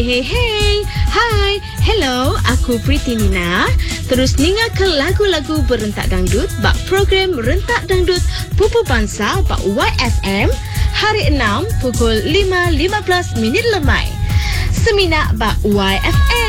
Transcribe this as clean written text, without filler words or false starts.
Hey, hai, hello, aku Priti Nina. Terus ninga ke lagu-lagu berentak dangdut bak program Rentak Dangdut Pupu Bangsa bak YFM hari 6 pukul 5.15 minit lemai. Seminak bak YFM.